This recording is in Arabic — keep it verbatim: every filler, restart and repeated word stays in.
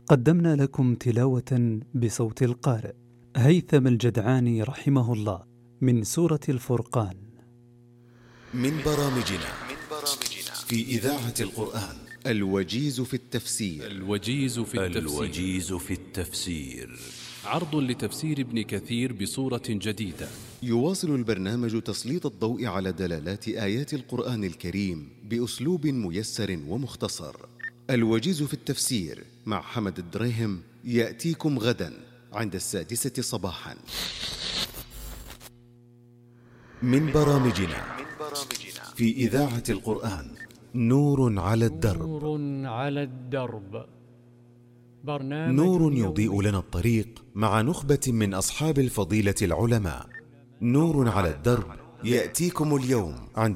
قدمنا لكم تلاوة بصوت القارئ هيثم الجدعاني رحمه الله من سورة الفرقان. من برامجنا في إذاعة القرآن الوجيز في التفسير. الوجيز في التفسير, الوجيز في التفسير عرض لتفسير ابن كثير بصورة جديدة. يواصل البرنامج تسليط الضوء على دلالات آيات القرآن الكريم بأسلوب ميسر ومختصر. الوجيز في التفسير مع حمد الدريهم يأتيكم غدا عند السادسة صباحا. من برامجنا في إذاعة القرآن نور على الدرب. نور على الدرب برنامج نور يضيء لنا الطريق مع نخبة من أصحاب الفضيلة العلماء. نور على الدرب يأتيكم اليوم عند